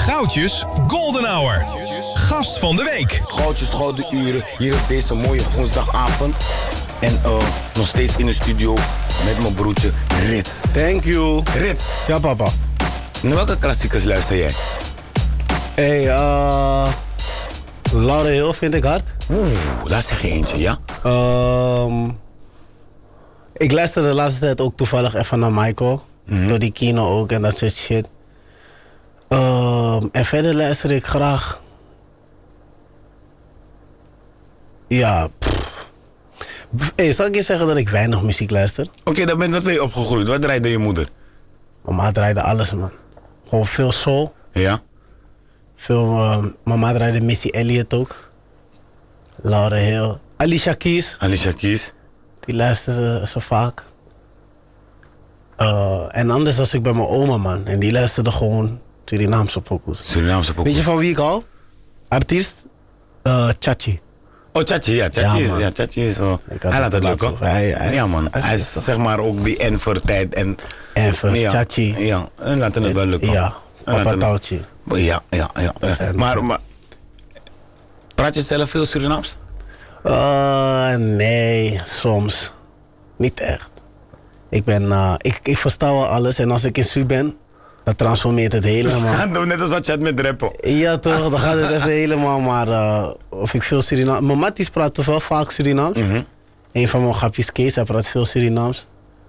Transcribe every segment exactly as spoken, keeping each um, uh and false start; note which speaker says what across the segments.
Speaker 1: Goudjes Golden Hour. Gast van de week.
Speaker 2: Goudjes Gouden Uren hier op deze mooie woensdagavond. En uh, nog steeds in de studio met mijn broertje Rits.
Speaker 3: Thank you.
Speaker 2: Rits.
Speaker 3: Ja, papa.
Speaker 2: Naar welke klassiekers luister jij?
Speaker 3: Hey, uh... Laura Hill vind ik hard.
Speaker 2: Oeh, daar zeg je eentje, ja?
Speaker 3: Um, ik luister de laatste tijd ook toevallig even naar Michael. Mm-hmm. Door die kino ook en dat soort shit. Um, en verder luister ik graag... Ja, pff. Hey, zal ik je zeggen dat ik weinig muziek luister?
Speaker 2: Oké, okay, dan ben, wat ben je opgegroeid? Wat draaide je moeder?
Speaker 3: Mama draaide alles, man. Gewoon veel soul.
Speaker 2: Ja?
Speaker 3: Veel, uh, mama draaide Missy Elliott ook. Laura Hill. Alicia Keys.
Speaker 2: Alicia Keys.
Speaker 3: Die luisterde zo vaak. Uh, en anders was ik bij mijn oma, man. En die luisterde gewoon Surinaamse pokoes.
Speaker 2: Surinaamse pokoes.
Speaker 3: Weet je van wie ik hou? Artiest? Uh, Chachi.
Speaker 2: Oh, Chachi, ja. Chachi ja, is, ja, Chachi is zo. Hij laat het leuk, hoor. Hij, hij, ja, man. Hij, hij is zeg maar ook die Enver-tijd. En
Speaker 3: Enver, ja, Chachi.
Speaker 2: Ja, en laten het wel lukken.
Speaker 3: Ja, Papa Touwtje.
Speaker 2: Ja, ja, ja. ja. Maar, maar, praat je zelf veel Surinaams?
Speaker 3: Uh, nee, soms. Niet echt. Ik ben, uh, ik, ik versta wel alles en als ik in Su ben, dan transformeert het helemaal.
Speaker 2: Net als wat je had met rappen.
Speaker 3: Ja toch, dan gaat het even helemaal, maar uh, of ik veel Surinaams... Mijn matties praten wel vaak Surinaams. Mm-hmm. Een van mijn grapjes, Kees, hij praat veel Surinaams.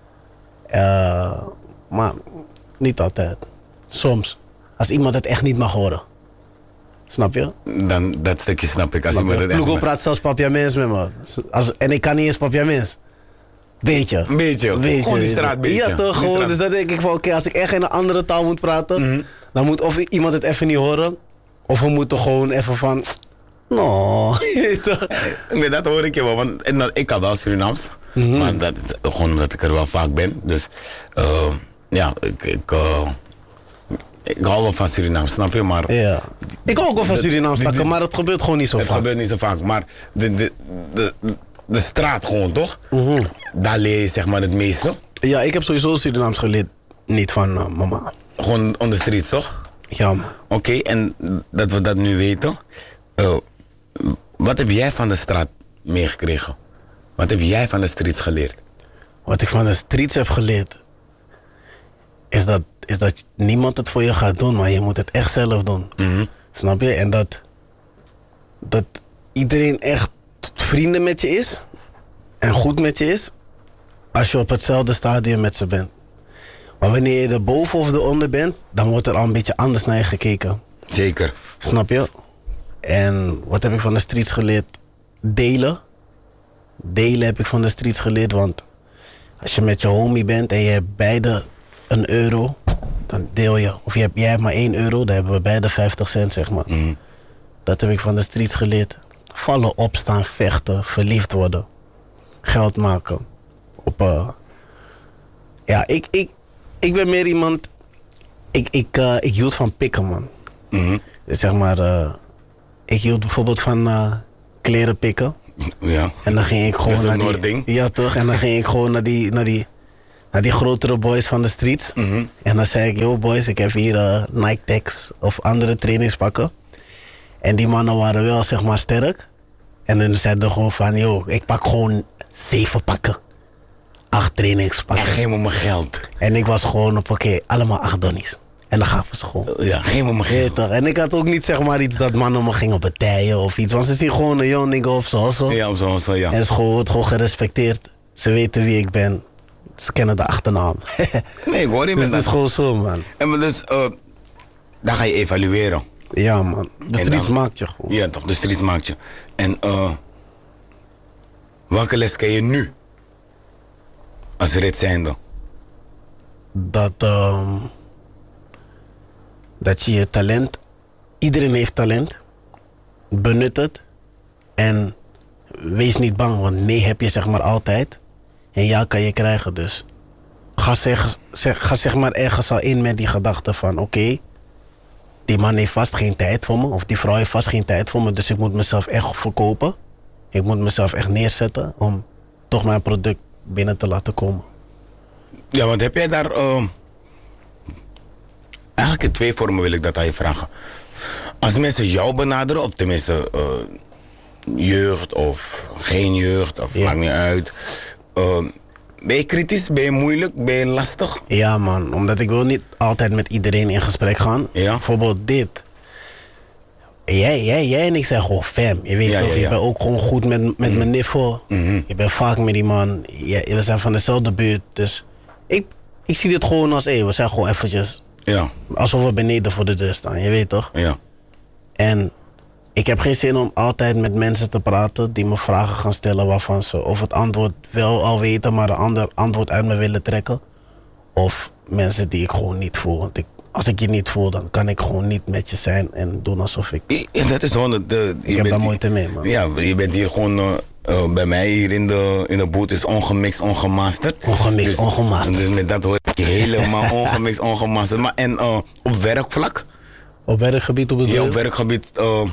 Speaker 3: Uh, maar niet altijd. Soms. Als iemand het echt niet mag horen. Snap je?
Speaker 2: Dan, dat stukje snap ik. Als
Speaker 3: snap
Speaker 2: iemand het echt
Speaker 3: Plugo praat zelfs Papiaments met me. Als, en ik kan niet eens Papiaments. Beetje.
Speaker 2: Een beetje. beetje. Gewoon die straat beetje.
Speaker 3: Ja toch, gewoon. Dus dan denk ik van oké, okay, als ik echt in een andere taal moet praten, mm-hmm. dan moet of iemand het even niet horen, of we moeten gewoon even van, no.
Speaker 2: Nee, dat hoor ik je wel, want en, ik had al Surinaams, mm-hmm. maar dat, gewoon omdat ik er wel vaak ben. Dus uh, ja, ik, ik, uh, ik hou wel van Surinaam, snap je? Maar
Speaker 3: ja. Ik hou ook wel van Surinaam stakken, maar het gebeurt gewoon niet zo
Speaker 2: het
Speaker 3: vaak.
Speaker 2: Het gebeurt niet zo vaak, maar de, de, de, de straat gewoon, toch? Mm-hmm. Daar leer je zeg maar het meeste.
Speaker 3: Ja, ik heb sowieso Surinaams geleerd, niet van uh, mama.
Speaker 2: Gewoon on the streets, toch?
Speaker 3: Ja, man.
Speaker 2: Oké, okay, en dat we dat nu weten, uh, wat heb jij van de straat meegekregen? Wat heb jij van de streets geleerd?
Speaker 3: Wat ik van de streets heb geleerd, is dat, is dat niemand het voor je gaat doen, maar je moet het echt zelf doen. Mm-hmm. Snap je? En dat, dat iedereen echt vrienden met je is en goed met je is als je op hetzelfde stadium met ze bent. Maar wanneer je er boven of eronder bent, dan wordt er al een beetje anders naar je gekeken.
Speaker 2: Zeker.
Speaker 3: Snap je? En wat heb ik van de streets geleerd? Delen. Delen heb ik van de streets geleerd, want als je met je homie bent en je hebt beide een euro, dan deel je. Of je hebt, jij hebt maar één euro, dan hebben we beide vijftig cent, zeg maar. Mm. Dat heb ik van de streets geleerd. Vallen, opstaan, vechten, verliefd worden. Geld maken. Op, uh... Ja, ik, ik, ik ben meer iemand... Ik, ik, uh, ik hield van pikken, man. Mm-hmm. Dus zeg maar... Uh, ik hield bijvoorbeeld van uh, kleren pikken.
Speaker 2: Ja.
Speaker 3: En dan ging ik gewoon
Speaker 2: dat is een
Speaker 3: naar
Speaker 2: Noordding.
Speaker 3: die... Ja, toch? En dan ging ik gewoon naar die... Naar die naar die grotere boys van de streets. Mm-hmm. En dan zei ik, yo boys, ik heb hier uh, Nike Techs of andere trainingspakken. En die mannen waren wel, zeg maar, sterk. En dan zeiden ze gewoon van, yo, ik pak gewoon zeven pakken. Acht trainingspakken.
Speaker 2: En geef me mijn geld.
Speaker 3: En ik was gewoon op, oké, okay, allemaal acht donnies. En dan gaven ze gewoon.
Speaker 2: Ja, geef me mijn geld.
Speaker 3: Ja, en ik had ook niet, zeg maar, iets dat mannen me gingen betijen of iets. Want ze zien gewoon een young nigga of zo. zo.
Speaker 2: Ja, of zo, zo, ja.
Speaker 3: En ze wordt gewoon gerespecteerd. Ze weten wie ik ben. Ze kennen de achternaam.
Speaker 2: Nee, ik hoor je met
Speaker 3: dus dat is gewoon zo, man.
Speaker 2: En dus, uh, dan ga je evalueren.
Speaker 3: Ja, man. De streets dan, maakt je gewoon.
Speaker 2: Ja, toch, de streets maakt je. En uh, welke les ken je nu? Als rit zijnde?
Speaker 3: Dat, uh, dat je je talent... Iedereen heeft talent. Benut het. En wees niet bang, want nee heb je zeg maar altijd. En ja kan je krijgen, dus ga zeg, zeg, ga zeg maar ergens al in met die gedachte van oké, okay, die man heeft vast geen tijd voor me, of die vrouw heeft vast geen tijd voor me, dus ik moet mezelf echt verkopen. Ik moet mezelf echt neerzetten om toch mijn product binnen te laten komen.
Speaker 2: Ja, want heb jij daar uh, Eigenlijk in twee vormen wil ik dat aan je vragen. Als mensen jou benaderen, of tenminste uh, jeugd of geen jeugd, of
Speaker 3: Ja.
Speaker 2: maakt niet uit. Uh, ben je kritisch? Ben je moeilijk? Ben je lastig?
Speaker 3: Ja man, omdat ik wil niet altijd met iedereen in gesprek gaan.
Speaker 2: Ja.
Speaker 3: Bijvoorbeeld dit. Jij, jij, jij en ik zijn gewoon fam. Je weet
Speaker 2: Ja,
Speaker 3: toch,
Speaker 2: ja,
Speaker 3: je
Speaker 2: ja.
Speaker 3: bent ook gewoon goed met, met
Speaker 2: Mhm.
Speaker 3: mijn niffel.
Speaker 2: Mhm.
Speaker 3: Je bent vaak met die man. Je, we zijn van dezelfde buurt. Dus ik, ik zie dit gewoon als, hé, we zijn gewoon eventjes...
Speaker 2: Ja,
Speaker 3: Alsof we beneden voor de deur staan, je weet toch?
Speaker 2: ja.
Speaker 3: En ik heb geen zin om altijd met mensen te praten die me vragen gaan stellen waarvan ze of het antwoord wel al weten, maar een ander antwoord uit me willen trekken. Of mensen die ik gewoon niet voel. Want ik, als ik je niet voel, dan kan ik gewoon niet met je zijn en doen alsof ik...
Speaker 2: Ja, dat is gewoon de, de, je
Speaker 3: Ik heb
Speaker 2: bent-
Speaker 3: daar moeite mee, man.
Speaker 2: Ja, je bent hier gewoon uh, uh, bij mij hier in de, in de boot is ongemixt, ongemasterd.
Speaker 3: Ongemixt,
Speaker 2: dus,
Speaker 3: ongemasterd.
Speaker 2: Dus met dat hoor ik je helemaal ongemixt, ongemasterd. Maar en uh, op werkvlak?
Speaker 3: Op werkgebied op het
Speaker 2: Ja, op werkgebied. Uh,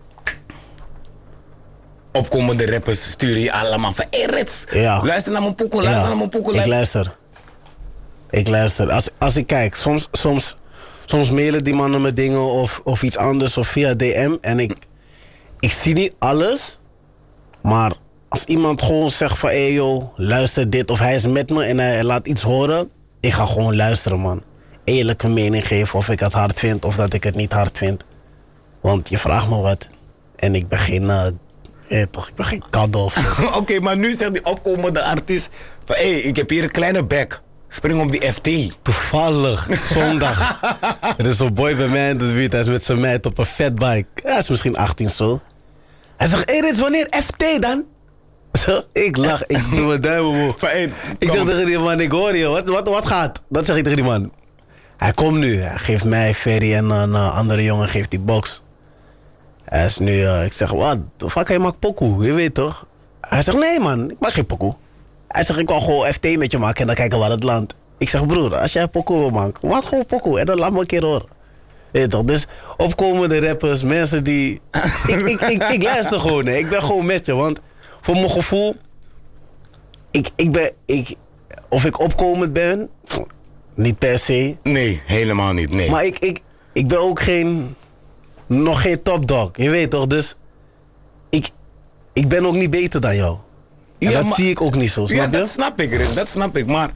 Speaker 2: opkomende rappers sturen je allemaal van... Hé hey Rits,
Speaker 3: Ja.
Speaker 2: luister naar mijn poeko, luister naar mijn poeko.
Speaker 3: ik luister. Ik luister. Als, als ik kijk, soms, soms, soms mailen die mannen me dingen of, of iets anders of via D M. En ik, ik zie niet alles. Maar als iemand gewoon zegt van... Hé hey joh, luister dit. Of hij is met me en hij laat iets horen. Ik ga gewoon luisteren, man. Eerlijke mening geven of ik het hard vind of dat ik het niet hard vind. Want je vraagt me wat. En ik ben geen... Uh, eh, toch, ik ben geen kaddo of zo.
Speaker 2: Oké, okay, maar nu zegt die opkomende artiest... van hé, hey, ik heb hier een kleine bek. Spring op die F T.
Speaker 3: Toevallig, zondag. Er is zo'n boy bij mij in de buurt. Hij is met zijn meid op een fatbike. Hij is misschien achttien zo. Hij zegt, hé, dit is wanneer F T dan? Zo, ik lach, ik doe mijn duim omhoog.
Speaker 2: Van, hey,
Speaker 3: Ik
Speaker 2: kom.
Speaker 3: zeg tegen die man, ik hoor je, wat, wat, wat gaat? Dat zeg ik tegen die man. Hij komt nu, hij geeft mij, Ferry en een uh, andere jongen geeft die box. Hij is nu, uh, ik zeg, wat, de fuck, hij maakt pokoe, je weet toch? Hij zegt, nee man, ik maak geen pokoe. Hij zegt, ik wil gewoon F T met je maken en dan kijken waar het landt. Ik zeg, broer, als jij pokoe wil maken, maak gewoon pokoe en dan laat me een keer horen. Weet je toch? Dus opkomende rappers, mensen die... ik, ik, ik, ik luister gewoon, hè. Ik ben gewoon met je, want voor mijn gevoel... Ik, ik ben... Ik, of ik opkomend ben, niet per se.
Speaker 2: Nee, helemaal niet, nee.
Speaker 3: Maar ik, ik, ik ben ook geen... Nog geen topdog, je weet toch? Dus... Ik, ik ben ook niet beter dan jou. En
Speaker 2: Ja,
Speaker 3: dat
Speaker 2: maar-
Speaker 3: zie ik ook niet zo,
Speaker 2: Ja,
Speaker 3: snap je?
Speaker 2: dat snap ik, Rits, dat snap ik. Maar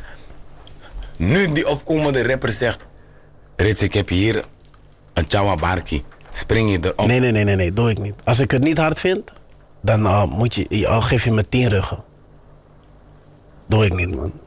Speaker 2: nu die opkomende rapper zegt... Rits, ik heb hier een Chawa Barkie. Spring je erop?
Speaker 3: Nee, nee, nee, nee, nee, doe ik niet. Als ik het niet hard vind, dan uh, moet je, al geef je me tien ruggen. Doe ik niet, man.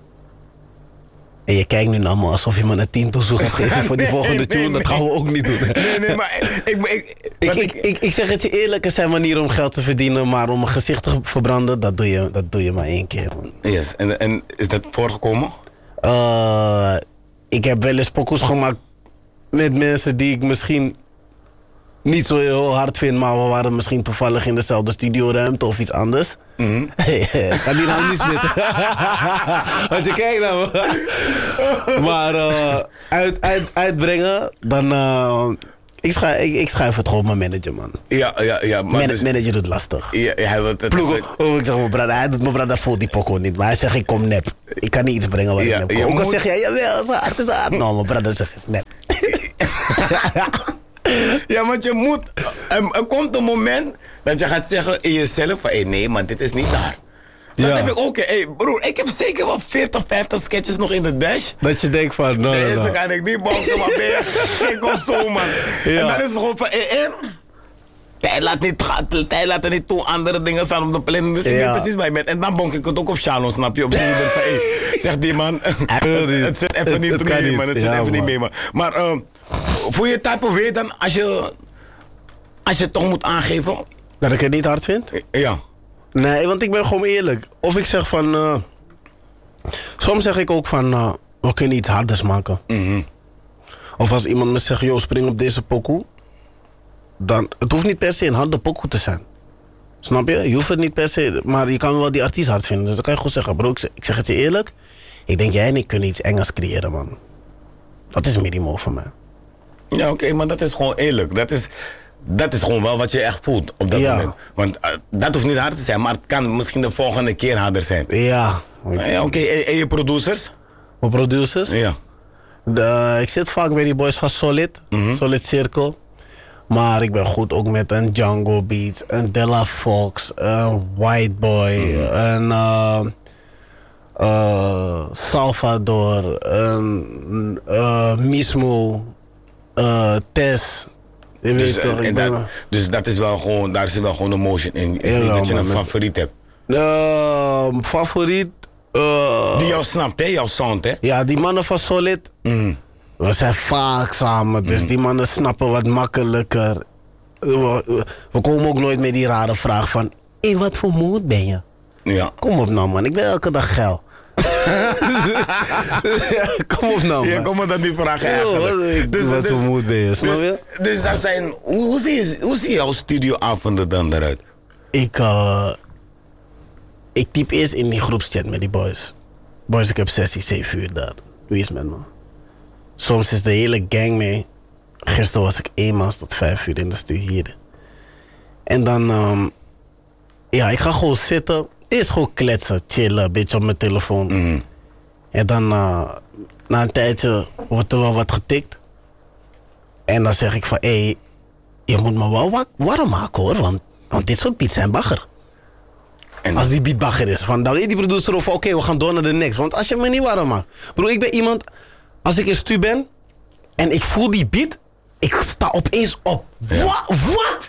Speaker 3: En je kijkt nu naar me alsof je me een tien toezoek gaat geven voor die
Speaker 2: Nee,
Speaker 3: volgende
Speaker 2: nee,
Speaker 3: tune. Dat
Speaker 2: nee.
Speaker 3: gaan we ook niet doen.
Speaker 2: Nee, nee, maar ik... ik, ik,
Speaker 3: Ik,
Speaker 2: wat
Speaker 3: ik, ik, ik zeg het je eerlijk, er zijn manieren om geld te verdienen, maar om een gezicht te verbranden, dat doe je, dat doe je maar één keer, man.
Speaker 2: Yes, en, en is dat voorgekomen?
Speaker 3: Uh, ik heb wel eens pokoes gemaakt met mensen die ik misschien niet zo heel hard vind, maar we waren misschien toevallig in dezelfde studioruimte of iets anders.
Speaker 2: Mhm.
Speaker 3: Ga die nou niet smitten. Want je kijkt naar me. Maar uh, uit, uit, uitbrengen, dan... Uh, ik, schrijf, ik, ik schrijf het gewoon mijn manager, man.
Speaker 2: Ja, ja, ja. Maar
Speaker 3: Man,
Speaker 2: dus,
Speaker 3: manager doet lastig.
Speaker 2: ja, hij wil het...
Speaker 3: Ploegen, oh, ik zeg mijn brother, hij doet mijn brother voelt die poko niet. Maar hij zegt, ik kom nep. Ik kan niet iets brengen wat
Speaker 2: Ja,
Speaker 3: ik nep kom.
Speaker 2: je
Speaker 3: Ook al
Speaker 2: moet-
Speaker 3: zeg jij, jawel, is hard, is hard. Nou, mijn brother zegt, is nep.
Speaker 2: Ja, want je moet... Er, er komt een moment dat je gaat zeggen in jezelf van... Hey, nee, maar dit is niet daar. Dat
Speaker 3: Ja.
Speaker 2: heb ik ook. Hey, broer, ik heb zeker wel veertig, vijftig sketches nog in de dash.
Speaker 3: Dat je denkt van, no, no,
Speaker 2: Deze
Speaker 3: no.
Speaker 2: kan ik niet bonken, maar ben je gek of zo, man.
Speaker 3: Ja.
Speaker 2: En dan is het gewoon van... Hey, hey, tijd laat, niet, gaan- tijd laat er niet toe, andere dingen staan op de planning. Dus ik
Speaker 3: Ja.
Speaker 2: weet precies waar je bent. En dan bonk ik het ook op Shalom, snap je? Op z'n van, hey, zegt die man...
Speaker 3: wil niet.
Speaker 2: Het zit even
Speaker 3: Het-
Speaker 2: niet
Speaker 3: het kan
Speaker 2: mee,
Speaker 3: niet.
Speaker 2: man. Het
Speaker 3: Ja,
Speaker 2: zit even niet
Speaker 3: man.
Speaker 2: mee, man. Maar uh, voel je type of weer dan als je... Als je het toch moet aangeven?
Speaker 3: Dat ik het niet hard vind?
Speaker 2: Ja.
Speaker 3: Nee, want ik ben gewoon eerlijk. Of ik zeg van... Uh, soms zeg ik ook van... Uh, we kunnen iets harders maken.
Speaker 2: Mhm.
Speaker 3: Of als iemand me zegt... Yo, spring op deze pokoe. Dan... Het hoeft niet per se een harde pokoe te zijn. Snap je? Je hoeft het niet per se... Maar je kan wel die artiest hard vinden. Dus dan kan je gewoon zeggen... Bro, ik zeg, ik zeg het je eerlijk. Ik denk jij en ik kunnen iets Engels creëren, man. Dat is minimum voor mij.
Speaker 2: Ja, oké, maar dat is gewoon eerlijk. Dat is, dat is gewoon wel wat je echt voelt op dat
Speaker 3: Ja.
Speaker 2: moment. Want uh, dat hoeft niet hard te zijn, maar het kan misschien de volgende keer harder zijn.
Speaker 3: Ja.
Speaker 2: Ja, oké, en, en je producers?
Speaker 3: Mijn producers?
Speaker 2: Ja.
Speaker 3: De, ik zit vaak bij die boys van Solid,
Speaker 2: Mhm.
Speaker 3: Solid Circle. Maar ik ben goed ook met een Django Beats, een Della Fox, een White Boy, een uh, uh, Salvador, een uh, Mismo, uh, Tess. Je
Speaker 2: Dus,
Speaker 3: weet toch,
Speaker 2: en
Speaker 3: ik ben...
Speaker 2: dat, dus dat is wel gewoon, daar zit wel gewoon een motion in. Is
Speaker 3: Ja,
Speaker 2: niet
Speaker 3: wel,
Speaker 2: dat je
Speaker 3: man,
Speaker 2: een
Speaker 3: met-
Speaker 2: favoriet hebt.
Speaker 3: Uh, favoriet? Uh,
Speaker 2: Die jou snapt, hè? Jouw sound, hè?
Speaker 3: ja, die mannen van Solid.
Speaker 2: Mm.
Speaker 3: We zijn vaak samen, dus die mannen snappen wat makkelijker. We, we- we komen ook nooit met die rare vraag van... Hé, hey, wat voor mood ben je?
Speaker 2: Ja.
Speaker 3: Kom op nou, man. Ik ben elke dag geil. Ja, kom op nou, man.
Speaker 2: Je komt me dat niet vragen
Speaker 3: Ja,
Speaker 2: eigenlijk.
Speaker 3: wat- ik- wat voor mood ben je, snap
Speaker 2: dus,
Speaker 3: je?
Speaker 2: dus dat zijn... Hoe, hoe, zie je, hoe zie jouw studioavonden dan eruit?
Speaker 3: Ik, uh, ik typ eerst in die groepschat met die boys. Boys, ik heb sessie, zeven uur daar. Wie is met me? Soms is de hele gang mee. Gisteren was ik eenmaals tot vijf uur in de studio hier. En dan, um, ja, ik ga gewoon zitten. Eerst gewoon kletsen, chillen, een beetje op mijn telefoon.
Speaker 2: Mm.
Speaker 3: En dan, uh, na een tijdje, wordt er wel wat getikt. En dan zeg ik van, hé, hey, je moet me wel wa- warm maken hoor, want, want dit soort beats zijn bagger.
Speaker 2: En
Speaker 3: Als die beat bagger is. Van, dan weet die producer over, oké, we gaan door naar de next. Want als je me niet warm maakt. Bro, ik ben iemand, als ik in stu ben en ik voel die beat, ik sta opeens op. Wat? Wat?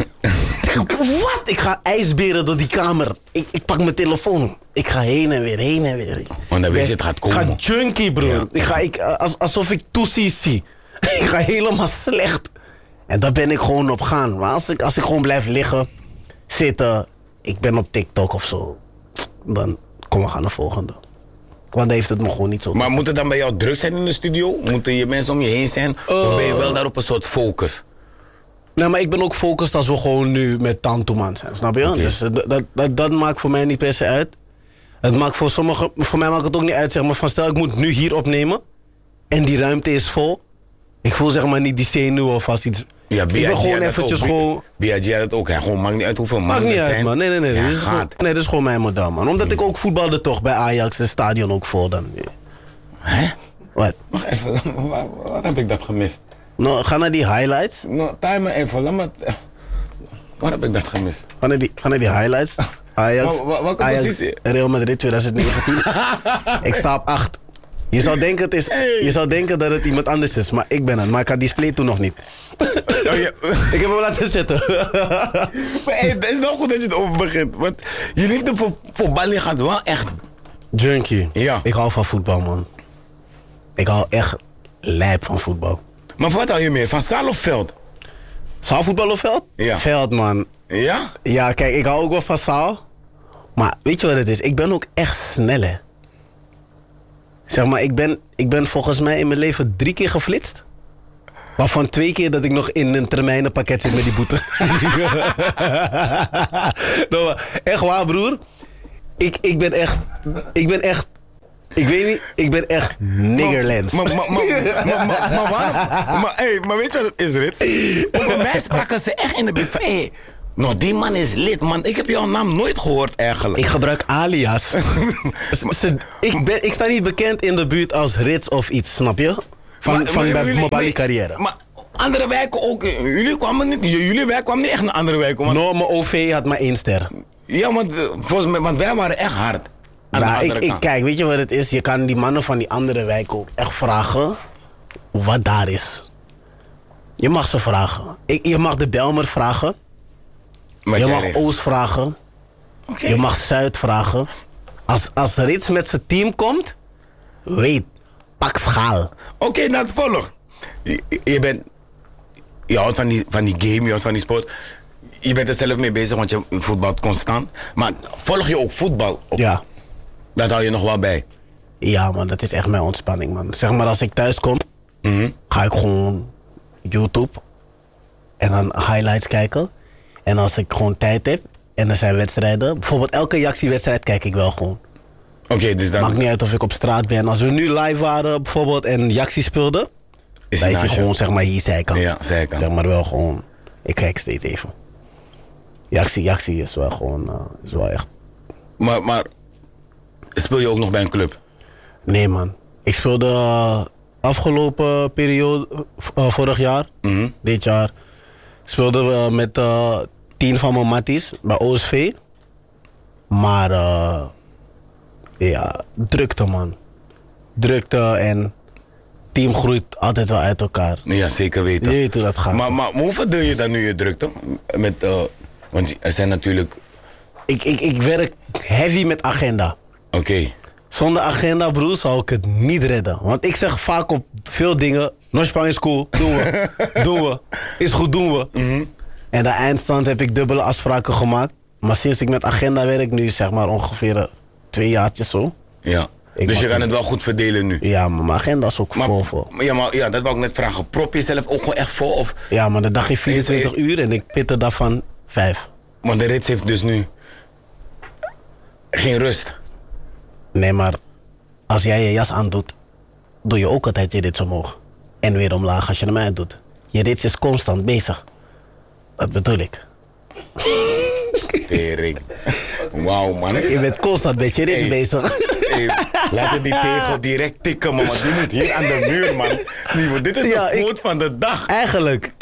Speaker 3: Wat? Ik ga ijsberen door die kamer. Ik, ik pak mijn telefoon. Ik ga heen en weer, heen en weer.
Speaker 2: Want dan weet je, het gaat komen.
Speaker 3: Ik ga junkie, bro.
Speaker 2: Ja.
Speaker 3: Ik ga, ik, als, alsof ik toesie zie. Ik ga helemaal slecht. En daar ben ik gewoon op gaan. Maar als ik, als ik gewoon blijf liggen, zitten, ik ben op TikTok of zo, dan kom we gaan naar de volgende. Want dan heeft het me gewoon niet zo.
Speaker 2: Maar moet het dan bij jou druk zijn in de studio? Moeten je mensen om je heen zijn? Of ben je wel daar op een soort focus?
Speaker 3: Nee, maar ik ben ook gefocust als we gewoon nu met Tantoeman zijn, snap je?
Speaker 2: Oké.
Speaker 3: Dus eh, dat, dat, dat, dat maakt voor mij niet per se uit. Het maakt voor sommigen, voor mij maakt het ook niet uit, zeg maar, van stel ik moet nu hier opnemen en die ruimte is vol. Ik voel zeg maar niet die zenuwen of als iets.
Speaker 2: Ja,
Speaker 3: ik ben gewoon eventjes gewoon.
Speaker 2: B I G had het ook. Hij gewoon maakt niet uit hoeveel
Speaker 3: Maakt
Speaker 2: mannen
Speaker 3: niet
Speaker 2: er
Speaker 3: uit,
Speaker 2: zijn.
Speaker 3: man. Nee, nee, nee.
Speaker 2: Ja,
Speaker 3: dit, is gewoon,
Speaker 2: gaat.
Speaker 3: nee dit is gewoon mijn model, man. Omdat ik ook voetbalde toch bij Ajax, het stadion ook vol dan.
Speaker 2: Hè?
Speaker 3: Wat?
Speaker 2: Wacht even, waar, waar heb ik dat gemist?
Speaker 3: Nou, ga naar die highlights.
Speaker 2: Nou, time me even, laat me... Waar heb ik dat gemist?
Speaker 3: Ga naar die, ga naar die highlights. Ajax,
Speaker 2: Wel- wel- welke
Speaker 3: Ajax
Speaker 2: positie?
Speaker 3: Real Madrid twintig negentien. Ik sta op acht. Je zou, denken het is, je zou denken dat het iemand anders is, maar ik ben het. Maar ik had die split toen nog niet.
Speaker 2: Oh, ja.
Speaker 3: Ik heb hem laten zitten.
Speaker 2: Maar hey, het is wel goed dat je het over begint. Want je liefde voor, voor Bali gaat wel echt...
Speaker 3: Junkie.
Speaker 2: Ja.
Speaker 3: Ik hou van voetbal, man. Ik hou echt lijp van voetbal.
Speaker 2: Maar wat hou je meer? Van zaal of veld?
Speaker 3: Zaal voetbal of veld?
Speaker 2: Ja.
Speaker 3: Veld, man.
Speaker 2: Ja?
Speaker 3: Ja, kijk, ik hou ook wel van zaal. Maar weet je wat het is? Ik ben ook echt snel, hè. Zeg maar, ik ben, ik ben volgens mij in mijn leven drie keer geflitst. Waarvan twee keer dat ik nog in een termijnenpakket zit met die boete. Nou, maar echt waar, broer. Ik, ik ben echt... Ik ben echt... Ik weet niet, ik ben echt niggerlands.
Speaker 2: Maar, maar, maar, maar, maar, maar, maar, waarom- maar, hey, maar weet je wat het is, Rits? Bij mij spraken ze echt in de buurt van... Hé, nou die man is lid, man. Ik heb jouw naam nooit gehoord eigenlijk.
Speaker 3: Ik gebruik alias. Ze- ze- ik, ben, ik sta niet bekend in de buurt als Rits of iets, snap je? Van,
Speaker 2: Maar-
Speaker 3: van
Speaker 2: maar
Speaker 3: mijn
Speaker 2: jullie-
Speaker 3: mobile
Speaker 2: maar-
Speaker 3: carrière.
Speaker 2: Maar andere wijken ook. Jullie kwamen niet... Jullie wijk kwam niet echt naar andere wijken. Want,
Speaker 3: No, mijn O V had maar één ster.
Speaker 2: ja, want, eh, volgens mij, want wij waren echt hard. Aan de
Speaker 3: Nou, ik,
Speaker 2: andere
Speaker 3: ik,
Speaker 2: kant.
Speaker 3: kijk, weet je wat het is? Je kan die mannen van die andere wijken ook echt vragen wat daar is. Je mag ze vragen. Ik, je mag de Belmer vragen.
Speaker 2: Wat
Speaker 3: je
Speaker 2: jij
Speaker 3: mag
Speaker 2: regelt.
Speaker 3: Oost vragen.
Speaker 2: Oké.
Speaker 3: Je mag Zuid vragen. Als, als Rits met zijn team komt, weet, pak schaal.
Speaker 2: Oké, nou volg. Je, je bent... Je houdt van die, van die game, je houdt van die sport. Je bent er zelf mee bezig, want je voetbalt constant. Maar volg je ook voetbal? Op?
Speaker 3: Ja.
Speaker 2: Dat hou je nog wel bij.
Speaker 3: Ja, man, dat is echt mijn ontspanning, man. Zeg maar, als ik thuis kom,
Speaker 2: Mhm.
Speaker 3: ga ik gewoon YouTube en dan highlights kijken. En als ik gewoon tijd heb en er zijn wedstrijden, bijvoorbeeld elke Jaxi-wedstrijd kijk ik wel gewoon.
Speaker 2: Oké, dus dan
Speaker 3: Maakt niet uit of ik op straat ben. Als we nu live waren bijvoorbeeld en Jaxi speelde,
Speaker 2: is
Speaker 3: dan
Speaker 2: hij
Speaker 3: is hij
Speaker 2: naast je.
Speaker 3: gewoon zeg maar hier zijkant.
Speaker 2: Ja, zijkant.
Speaker 3: Zeg maar wel gewoon, ik kijk steeds even. Jaxi, Jaxi is wel gewoon, uh, is wel echt.
Speaker 2: Maar, maar speel je ook nog bij een club?
Speaker 3: Nee, man. Ik speelde uh, afgelopen periode, uh, vorig jaar,
Speaker 2: Mm-hmm.
Speaker 3: dit jaar, speelden we met uh, tien van mijn matties bij O S V. Maar uh, ja, drukte man. Drukte en team groeit altijd wel uit elkaar.
Speaker 2: Ja, zeker weten.
Speaker 3: Je weet hoe dat gaat.
Speaker 2: Maar, maar, maar hoe verdeel je dan nu je drukte? Met, uh, want er zijn natuurlijk...
Speaker 3: Ik, ik, ik werk heavy met agenda.
Speaker 2: Oké. Okay.
Speaker 3: Zonder agenda, broer, zou ik het niet redden. Want ik zeg vaak op veel dingen... Nospang is cool, doen we. doen we. Is goed, doen we.
Speaker 2: Mm-hmm.
Speaker 3: En de eindstand heb ik dubbele afspraken gemaakt. Maar sinds ik met agenda werk nu, zeg maar ongeveer uh, twee jaartjes zo.
Speaker 2: Ja.
Speaker 3: Ik
Speaker 2: dus je
Speaker 3: mag
Speaker 2: kan het wel goed verdelen nu?
Speaker 3: Ja, maar mijn agenda is ook
Speaker 2: maar,
Speaker 3: vol vol.
Speaker 2: Ja, maar ja, dat wou ik net vragen. Prop je jezelf ook gewoon echt vol? Of?
Speaker 3: Ja, maar de dag heeft vierentwintig
Speaker 2: Eh, eh,
Speaker 3: uur en ik pit er daarvan vijf.
Speaker 2: Maar de rits heeft dus nu geen rust.
Speaker 3: Nee, maar als jij je jas aandoet, doe je ook altijd je rits omhoog. En weer omlaag als je hem uitdoet. Je rits is constant bezig. Dat bedoel ik.
Speaker 2: Tering. Wauw, man.
Speaker 3: Je bent constant met je rits
Speaker 2: Hey.
Speaker 3: bezig.
Speaker 2: Hey, laten we die tegel direct tikken, man. Want die moet hier aan de muur, man. Die, dit is
Speaker 3: Ja,
Speaker 2: de
Speaker 3: ik-
Speaker 2: quote van de dag.
Speaker 3: Eigenlijk.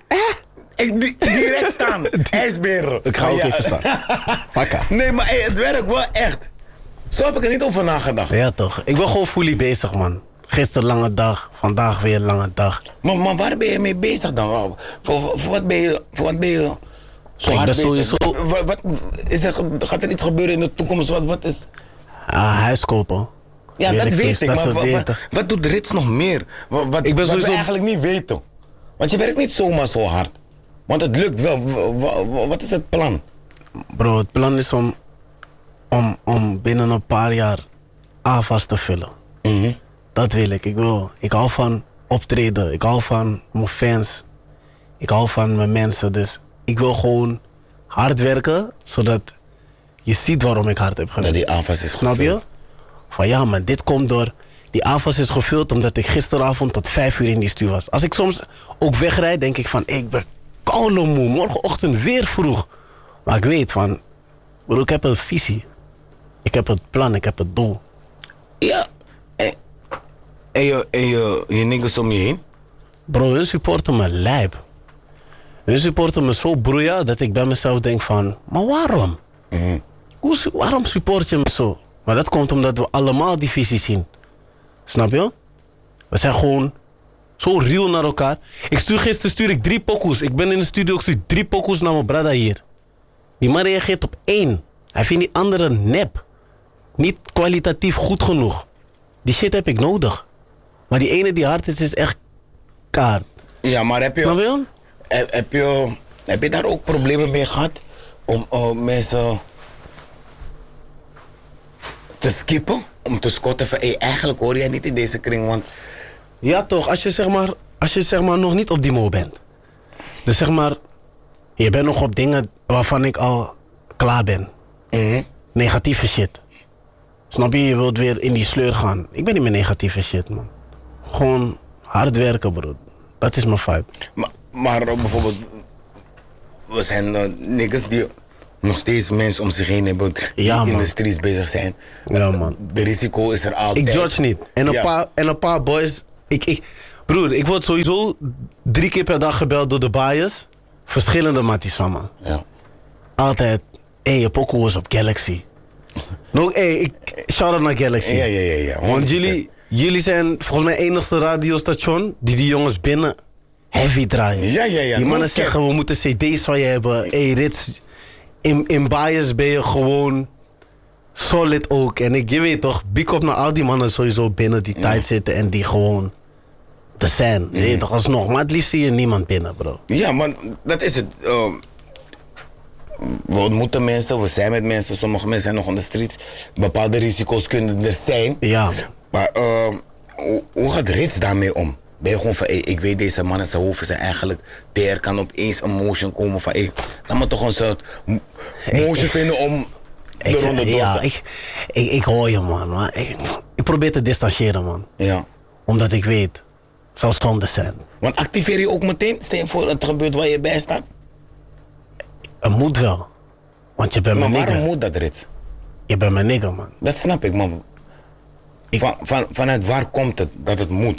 Speaker 2: Ik, die, direct staan. IJsberen.
Speaker 3: Ik ga ook
Speaker 2: Ja.
Speaker 3: even staan. Fakka.
Speaker 2: Nee, maar hey, het werkt wel echt. Zo heb ik er niet over nagedacht.
Speaker 3: Ja toch. Ik ben gewoon fully bezig, man. Gisteren lange dag, vandaag weer lange dag.
Speaker 2: Maar, maar waar ben je mee bezig dan? Wow. Voor, voor, voor wat ben je, voor wat ben je zo
Speaker 3: Ik
Speaker 2: hard
Speaker 3: ben
Speaker 2: bezig?
Speaker 3: sowieso-
Speaker 2: Wat, wat, is er, ge- gaat er iets gebeuren in de toekomst? Wat, wat is...
Speaker 3: Ah, huis kopen.
Speaker 2: Ja,
Speaker 3: Weet
Speaker 2: dat
Speaker 3: ik
Speaker 2: weet
Speaker 3: zo,
Speaker 2: ik.
Speaker 3: dat
Speaker 2: Maar
Speaker 3: soort
Speaker 2: wat,
Speaker 3: dingen.
Speaker 2: wat, wat doet Rits nog meer? Wat, wat,
Speaker 3: Ik ben
Speaker 2: wat
Speaker 3: sowieso-
Speaker 2: we eigenlijk niet weten. Want je werkt niet zomaar zo hard. Want het lukt wel. W- w- w- Wat is het plan?
Speaker 3: Bro, het plan is om, om, om binnen een paar jaar A V A's te vullen.
Speaker 2: Mhm.
Speaker 3: Dat wil ik. Ik wil. Ik hou van optreden. Ik hou van mijn fans. Ik hou van mijn mensen. Dus ik wil gewoon hard werken, zodat je ziet waarom ik hard heb
Speaker 2: Dat
Speaker 3: gewerkt.
Speaker 2: die aanvas is
Speaker 3: Snap je?
Speaker 2: gevuld.
Speaker 3: Van ja, maar dit komt door... Die A V A's is gevuld omdat ik gisteravond tot vijf uur in die stuur was. Als ik soms ook wegrijd, denk ik van... Ik ben koude moe, morgenochtend weer vroeg. Maar ik weet van... Bro, ik heb een visie. Ik heb het plan, ik heb het doel.
Speaker 2: Ja. En, en, je, en je, je niggas om je heen?
Speaker 3: Bro, hun supporten me lijp. Hun supporten me zo broeia dat ik bij mezelf denk van... Maar waarom?
Speaker 2: Mhm.
Speaker 3: Hoe, su- waarom support je me zo? Maar dat komt omdat we allemaal die visie zien. Snap je? We zijn gewoon zo real naar elkaar. Ik stuur gisteren stuur ik drie pokoes. Ik ben in de studio, ik stuur drie pokoes naar mijn brada hier. Die man reageert op één. Hij vindt die andere nep. Niet kwalitatief goed genoeg. Die shit heb ik nodig. Maar die ene die hard is, is echt kaart.
Speaker 2: Ja, maar heb
Speaker 3: Snap
Speaker 2: je,
Speaker 3: je?
Speaker 2: heb, heb je, heb je daar ook problemen mee gehad? Om uh, mensen te skippen? Om te scotten van, hey, eigenlijk hoor jij niet in deze kring, want...
Speaker 3: Ja toch, als je zeg maar, als je zeg maar nog niet op die mo bent. Dus zeg maar, je bent nog op dingen waarvan ik al klaar ben.
Speaker 2: Mhm.
Speaker 3: Negatieve shit. Snap je? Je wilt weer in die sleur gaan. Ik ben niet meer negatieve shit, man. Gewoon hard werken, bro. Dat is mijn vibe.
Speaker 2: Maar, maar uh, bijvoorbeeld, we zijn uh, niggas die nog steeds mensen om zich heen hebben die
Speaker 3: Ja,
Speaker 2: in
Speaker 3: man.
Speaker 2: de streets bezig zijn.
Speaker 3: Ja, man.
Speaker 2: De risico is er altijd.
Speaker 3: Ik judge niet. En een,
Speaker 2: Ja.
Speaker 3: paar, en een paar boys... Ik, ik, broer, ik word sowieso drie keer per dag gebeld door de bias. Verschillende matties van me.
Speaker 2: Ja.
Speaker 3: Altijd, hé, hey, je pokoe was op Galaxy. No, hey, ik shout-out naar Galaxy.
Speaker 2: Ja, ja, ja, ja. honderd
Speaker 3: Want
Speaker 2: procent.
Speaker 3: jullie, jullie zijn volgens mij enigste radiostation die die jongens binnen heavy draaien.
Speaker 2: Ja, ja, ja,
Speaker 3: Die
Speaker 2: no
Speaker 3: mannen
Speaker 2: cap.
Speaker 3: zeggen, we moeten cd's van je hebben. Hé, hey, Rits, in, in bias ben je gewoon solid ook. En ik, je weet toch, big up naar al die mannen sowieso binnen die tijd zitten en die gewoon er zijn. Je weet toch, alsnog. Maar het liefst zie je niemand binnen, bro.
Speaker 2: Ja, maar dat is het. Uh, we ontmoeten mensen, we zijn met mensen. Sommige mensen zijn nog on de streets. Bepaalde risico's kunnen er zijn.
Speaker 3: Ja, man.
Speaker 2: Maar uh, hoe, hoe gaat Rits daarmee om? Ben je gewoon van, hey, ik weet deze mannen, zijn hoofden zijn eigenlijk... Er kan opeens een motion komen van, hey, laat me toch een soort m- motion vinden om de
Speaker 3: Ik,
Speaker 2: ronde door te...
Speaker 3: ja, ik, ik, ik hoor je, man. Maar ik, ik probeer te distancieren, man.
Speaker 2: Ja.
Speaker 3: Omdat ik weet, het zal zonde zijn.
Speaker 2: Want activeer je ook meteen? Stel je voor dat het gebeurt waar je bij staat?
Speaker 3: Het moet wel. Want je bent
Speaker 2: Maar
Speaker 3: mijn
Speaker 2: waarom
Speaker 3: nigger.
Speaker 2: moet dat, Rits?
Speaker 3: Je bent mijn nigger, man.
Speaker 2: Dat snap ik, man.
Speaker 3: Ik-
Speaker 2: Van, van, vanuit waar komt het dat het moet?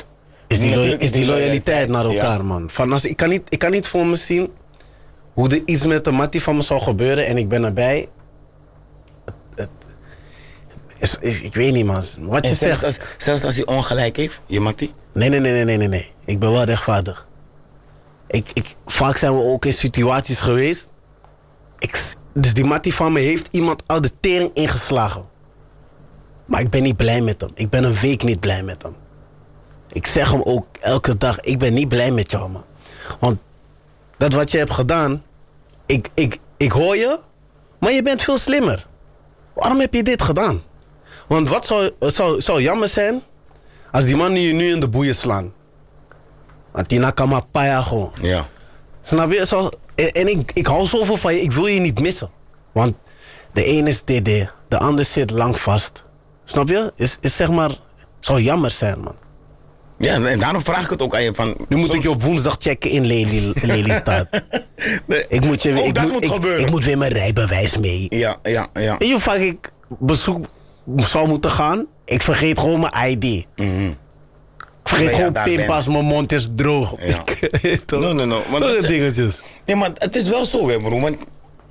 Speaker 3: is die, lo-
Speaker 2: Natuurlijk
Speaker 3: is die loyaliteit naar elkaar,
Speaker 2: ja.
Speaker 3: man. Van als, ik, kan niet, ik kan niet voor me zien hoe er iets met de mattie van me zou gebeuren en ik ben erbij. Het, het, is, is, ik weet niet, man. Wat je
Speaker 2: En zelfs
Speaker 3: zegt.
Speaker 2: als, zelfs als hij ongelijk heeft, je Mattie?
Speaker 3: Nee, nee, nee, nee, nee, nee, nee. Ik ben wel rechtvaardig. Ik, ik, vaak zijn we ook in situaties geweest. Ik, s- dus die mattie van me heeft iemand uit de tering ingeslagen. Maar ik ben niet blij met hem. Ik ben een week niet blij met hem. Ik zeg hem ook elke dag, ik ben niet blij met jou, man. Want dat wat je hebt gedaan, ik, ik, ik hoor je, maar je bent veel slimmer. Waarom heb je dit gedaan? Want wat zou, zou, zou jammer zijn als die man je nu in de boeien slaan. Want die nakama paya gewoon.
Speaker 2: Ja.
Speaker 3: Snap je? Zo, en en ik, ik hou zoveel van je, ik wil je niet missen. Want de een is D D, de ander zit lang vast. Snap je? Is, is zeg maar, zou jammer zijn, man.
Speaker 2: Ja, en daarom vraag ik het ook aan je van...
Speaker 3: Nu moet
Speaker 2: soms-
Speaker 3: ik je op woensdag checken in Lely- Lelystad.
Speaker 2: Nee,
Speaker 3: Ik moet, je,
Speaker 2: ook
Speaker 3: ik,
Speaker 2: dat
Speaker 3: moet,
Speaker 2: moet
Speaker 3: ik,
Speaker 2: gebeuren.
Speaker 3: ik moet weer mijn rijbewijs mee.
Speaker 2: Ja, ja, ja.
Speaker 3: Weet je hoe vaak ik bezoek zou moeten gaan? Ik vergeet gewoon mijn I D. Ik vergeet
Speaker 2: Maar ja,
Speaker 3: gewoon
Speaker 2: daar
Speaker 3: pinpas, mijn mond is droog.
Speaker 2: Ja.
Speaker 3: Ik- toch?
Speaker 2: No, no, no. Want
Speaker 3: Zulke
Speaker 2: het-
Speaker 3: dingetjes.
Speaker 2: Nee, maar het is wel zo, hè, bro. Want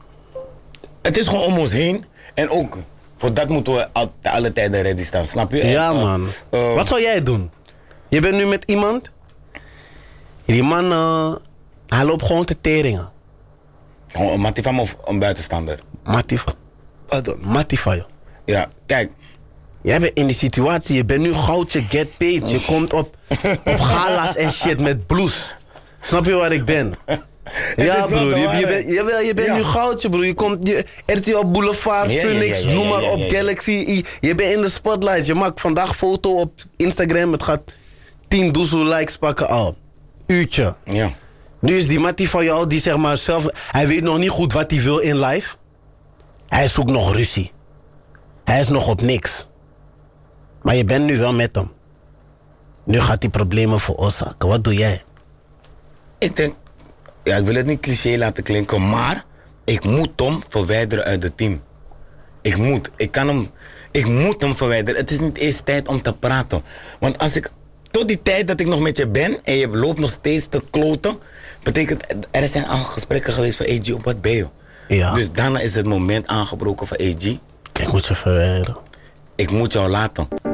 Speaker 2: het is gewoon om ons heen. En ook, voor dat moeten we al, te alle tijden ready staan, snap je?
Speaker 3: Ja,
Speaker 2: En, uh,
Speaker 3: man.
Speaker 2: uh,
Speaker 3: Wat zou jij doen? Je bent nu met iemand. Die man, eh, hij loopt gewoon te teringen.
Speaker 2: Gewoon een mattie van me of een buitenstaander?
Speaker 3: Mattie, pardon, Mattie van je.
Speaker 2: Ja, kijk.
Speaker 3: Jij bent in die situatie, je bent nu goudje, get paid. Je komt op, op gala's en shit met blues. Snap je waar ik ben? Ja,
Speaker 2: is wel
Speaker 3: broer,
Speaker 2: de
Speaker 3: je, je,
Speaker 2: waarheid.
Speaker 3: bent, jawel, je bent
Speaker 2: Ja.
Speaker 3: nu goudje, broer. Je komt je, R T L Boulevard,
Speaker 2: Ja, ja,
Speaker 3: Phoenix,
Speaker 2: ja, ja,
Speaker 3: noem maar
Speaker 2: ja, ja,
Speaker 3: op,
Speaker 2: ja, ja.
Speaker 3: Galaxy. I. Je bent in de spotlight. Je maakt vandaag foto op Instagram. Het gaat tien doezel likes pakken al. Uurtje.
Speaker 2: Ja.
Speaker 3: Nu is die mattie van jou, die zeg maar zelf... Hij weet nog niet goed wat hij wil in life. Hij zoekt nog ruzie. Hij is nog op niks. Maar je bent nu wel met hem. Nu gaat hij problemen veroorzaken. Wat doe jij?
Speaker 2: Ik denk, ja, ik wil het niet cliché laten klinken, maar ik moet hem verwijderen uit het team. Ik moet, ik kan hem, ik moet hem verwijderen. Het is niet eens tijd om te praten. Want als ik, tot die tijd dat ik nog met je ben en je loopt nog steeds te kloten, betekent, er zijn al gesprekken geweest van A G, op wat ben je?
Speaker 3: Ja.
Speaker 2: Dus daarna is het moment aangebroken van A G,
Speaker 3: Ik moet je verwijderen.
Speaker 2: ik moet jou laten.